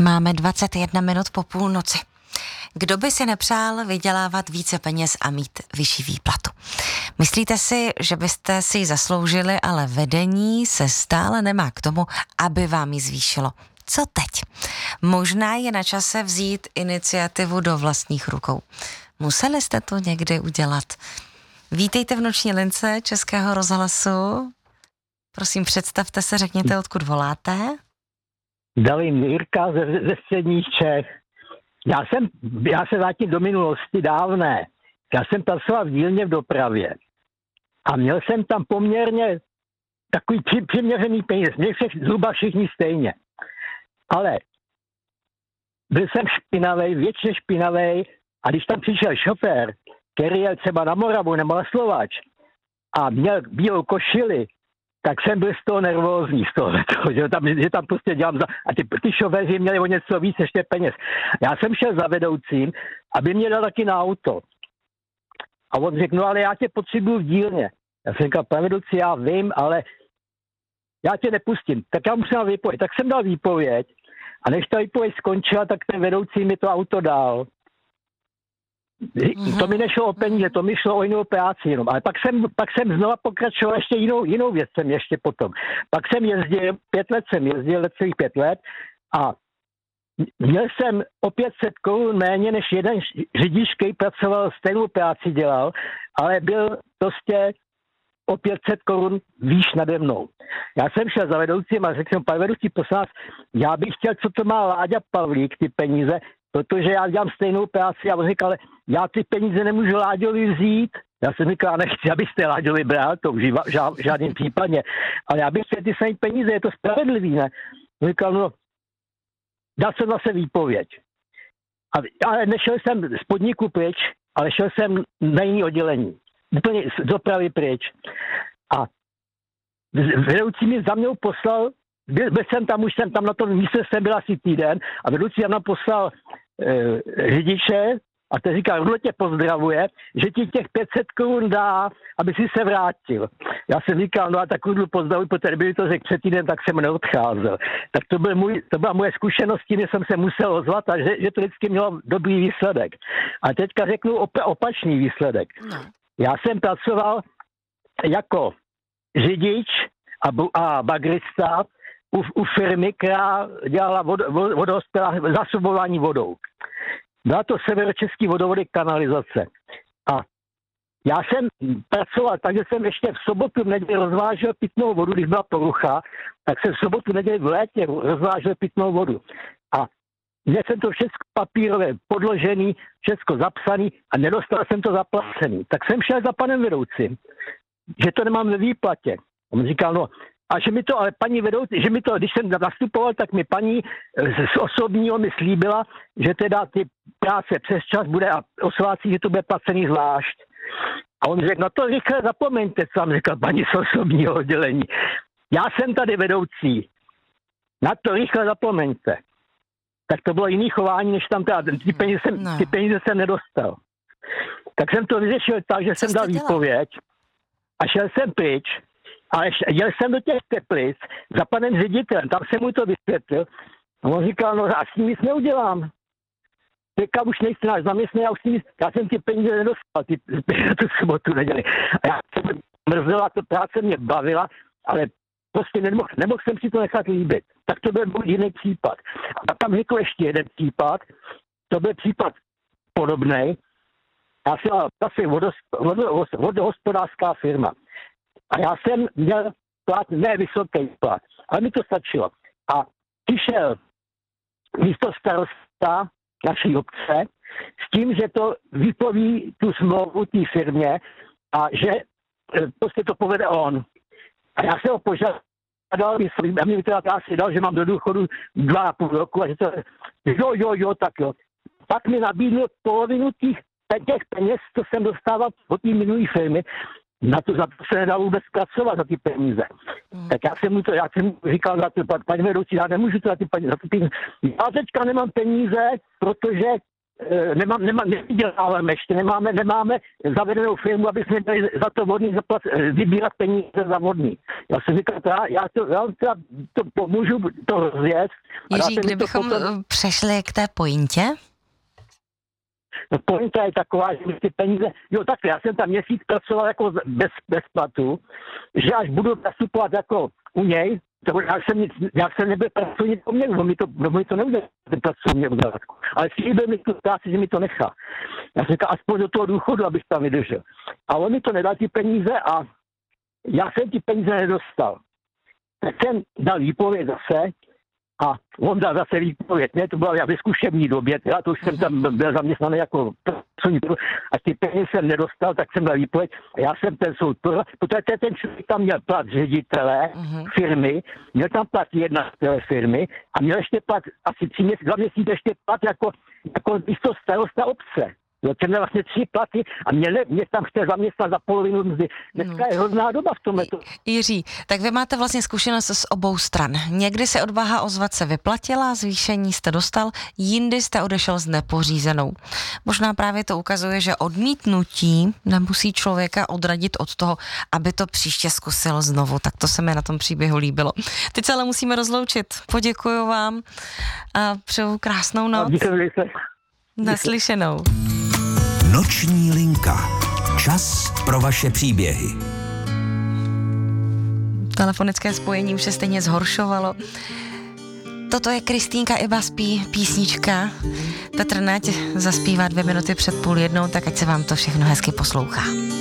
Máme 21 minut po půlnoci. Kdo by si nepřál vydělávat více peněz a mít vyšší výplatu? Myslíte si, že byste si ji zasloužili, ale vedení se stále nemá k tomu, aby vám ji zvýšilo? Co teď? Možná je na čase vzít iniciativu do vlastních rukou. Museli jste to někdy udělat? Vítejte v noční lince Českého rozhlasu. Prosím, představte se, řekněte, odkud voláte. Zdravím, Jirka ze středních Čech. Já se vrátím do minulosti dávné. Já jsem pracoval v dílně v dopravě a měl jsem tam poměrně takový přiměřený peníz. Měli se zhruba všichni stejně. Ale byl jsem špinavej, většině špinavej, a když tam přišel šofér, který jel třeba na Moravu nebo na Slováč a měl bílou košili, tak jsem byl z toho nervózní, z toho, že tam prostě dělám a ty šoféři měli o něco víc ještě peněz. Já jsem šel za vedoucím, aby mě dal taky na auto. A on řekl, no ale já tě potřebuju v dílně. Já jsem říkal, pane vedoucí, já vím, ale já tě nepustím. Tak já musím dát výpověď. Tak jsem dal výpověď a než ta výpověď skončila, tak ten vedoucí mi to auto dal. To mi nešlo o peníze, to mi šlo o jinou práci jenom. Ale pak jsem znova pokračoval ještě jinou věc jsem ještě potom. Pak jsem jezdil, 5 let celých 5 let a měl jsem o 500 korun méně než jeden řidič, který pracoval, stejnou práci dělal, ale byl prostě o 500 korun výš nade mnou. Já jsem šel za vedoucím a řekl jsem, pane vedoucí, prosím vás, já bych chtěl, co to má Láďa Pavlík, ty peníze, protože já dělám stejnou práci a on říkal, ale já ty peníze nemůžu Láďovi vzít. Já jsem říkal, nechci, abyste Láďovi bral, to už v žádném případě, ale já bych chtěl ty samé peníze, je to spravedlivý, ne? On říkal, no, dal jsem zase výpověď. Ale nešel jsem z podniku pryč, ale šel jsem na jiné oddělení. Úplně z dopravy pryč. A vedoucí mi za mnou poslal, byl jsem tam, už jsem tam na tom místě, jsem byl asi týden a vedoucí za mnou poslal řidiče a ten říkal, Rudle tě pozdravuje, že ti těch 500 korun dá, aby si se vrátil. Já jsem říkal, no a tak Rudlu pozdravuj, protože kdyby to řekl před týden, tak jsem neodcházel. Tak to byla moje zkušenost, tím jsem se musel ozvat a že to vždycky mělo dobrý výsledek. A teďka řeknu opačný výsledek. Já jsem pracoval jako řidič a bagrista u firmy, která dělala zásobování vodou. Byla to Severočeský vodovody kanalizace. A já jsem pracoval tak, že jsem ještě v sobotu v neděli rozvážel pitnou vodu, když byla porucha, tak jsem v sobotu v neděli v létě rozvážel pitnou vodu. A měl jsem to všechno papírové podložený, všechno zapsaný a nedostal jsem to zaplacený. Tak jsem šel za panem vedoucím, že to nemám ve výplatě. On říkal, no, a že mi to, ale paní vedoucí, že mi to, když jsem nastupoval, tak mi paní z osobního mi slíbila, že teda ty práce přes čas bude a o svátcích, že to bude placený zvlášť. A on řekl, no to rychle zapomeňte, co vám říkal paní z osobního oddělení. Já jsem tady vedoucí. Na to rychle zapomeňte. Tak to bylo jiný chování, než tam ty peníze jsem nedostal. Tak jsem to vyřešil tak, že jsem dal výpověď a šel jsem pryč. Ale jel jsem do těch Teplic za panem ředitelem, tam jsem mu to vysvětlil. A on říkal, no a s tím nic neudělám. Teďka už nejsi náš zaměstnaný, já jsem ty peníze nedostal, tu sobotu neděli. A já jsem mrzela, to práce mě bavila, ale prostě nemohl jsem si to nechat líbit. Tak to byl můj jiný případ. A tam řekl ještě jeden případ, to byl případ podobnej. Já jsem zase vodohospodářská firma. A já jsem měl plat, ne vysoký plat, ale mi to stačilo. A přišel místo starosta naší obce s tím, že to vypoví tu smlouvu té firmě a že prostě to povede on. A já jsem ho požádal, a mi teda asi dal, že mám do důchodu 2,5 roku a že to, jo, tak jo. Pak mi nabídl polovinu těch peněz, co jsem dostával od té minulé firmy. Za to se nedalo vůbec pracovat za ty peníze. Tak já jsem mu říkal, paní vedoucí, já nemůžu to za ty peníze. Já teďka nemám peníze, protože nevyděláváme ještě, nemáme zavedenou firmu, aby jsme měli za to vodní vybírat peníze za vodní. Já jsem říkal, já to pomůžu to rozjet. Jiří, kdybychom přešli k té pointě? No, pointa je taková, že ty peníze, takhle, já jsem tam měsíc pracoval jako bez platu, že až budu nastupovat jako u něj, já jsem nebyl pracovník poměru, mi to neudělal, ten pracovní udělat. Ale slíbil mi tu práci, že mi to nechá. Já jsem říkal, aspoň do toho důchodu, abych tam vydržel. A on mi to nedal ty peníze a já jsem ty peníze nedostal. Tak jsem dal výpověď zase a on dal zase výpověď. Ne, to byla ve zkušební době, já to už jsem tam byl zaměstnaný jako pracovník a ty peníze jsem nedostal, tak jsem dal výpověď a já jsem ten soud, protože ten člověk tam měl plat ředitele firmy, měl tam plat jednatel firmy a měl ještě plat asi 2 měsíce ještě plat jako místo starosta obce. Ten měl vlastně 3 platy a mě tam chtěl zaměstnat za polovinu mzdy. Dneska je hrozná doba v tomhle. Jiří, tak vy máte vlastně zkušenost z obou stran. Někdy se odvaha ozvat se vyplatila, zvýšení jste dostal, jindy jste odešel s nepořízenou. Možná právě to ukazuje, že odmítnutí nemusí člověka odradit od toho, aby to příště zkusil znovu. Tak to se mi na tom příběhu líbilo. Teď se ale musíme rozloučit. Poděkuju vám a přeju krásnou noc. Naslyšenou. Noční linka. Čas pro vaše příběhy. Telefonické spojení už se stejně zhoršovalo. Toto je Kristýnka Iba spí, písnička. Petr Nať zaspívá 2 minuty před 12:30, tak ať se vám to všechno hezky poslouchá.